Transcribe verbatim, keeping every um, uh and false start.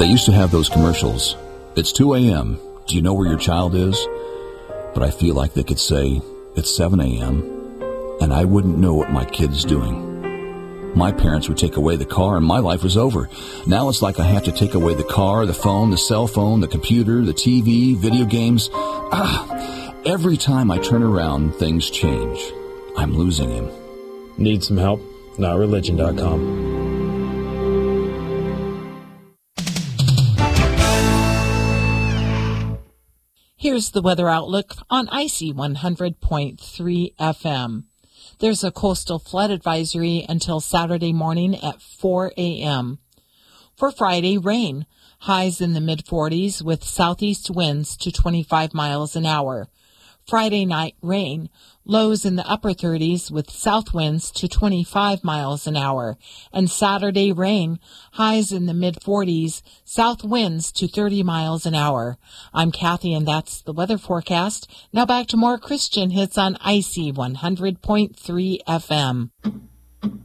They used to have those commercials. It's two a.m. Do you know where your child is? But I feel like they could say, it's seven a.m. and I wouldn't know what my kid's doing. My parents would take away the car and my life was over. Now it's like I have to take away the car, the phone, the cell phone, the computer, the T V, video games. Ah, every time I turn around, things change. I'm losing him. Need some help? not religion dot com. Here's the weather outlook on I C one hundred point three F M. There's a coastal flood advisory until Saturday morning at four a.m. For Friday, rain. Highs in the mid forties with southeast winds to twenty-five miles an hour. Friday night, rain. Lows in the upper thirties with south winds to twenty-five miles an hour. And Saturday, rain. Highs in the mid forties, south winds to thirty miles an hour. I'm Kathy, and that's the weather forecast. Now back to more Christian hits on I C one hundred point three F M.